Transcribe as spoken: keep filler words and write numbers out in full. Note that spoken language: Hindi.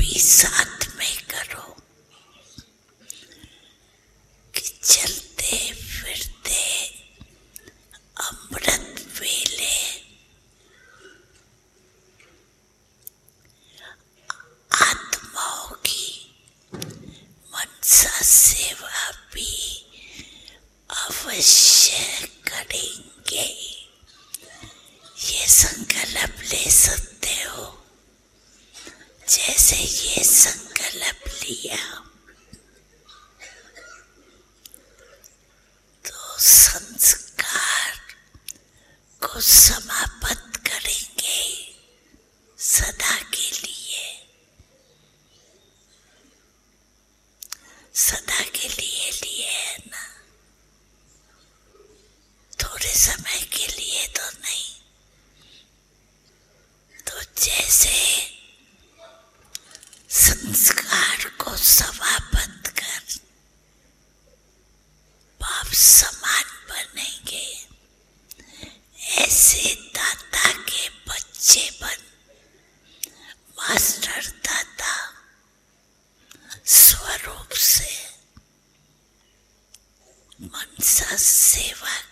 भी साथ में करो कि चलते फिरते अमृत वेले आत्माओं की मनसा सेवा भी अवश्य करेंगे। ये संकल्प ले सकते हो। जैसे ये संकल्प लिया तो संस्कार को समाप्त करेंगे सदा के लिए। सदा के लिए लिए है ना, थोड़े समय के लिए तो नहीं। तो जैसे संस्कार को समाप्त कर पाप समान बनेंगे, ऐसे दाता के बच्चे बन मास्टर दाता स्वरूप से मनसा सेवा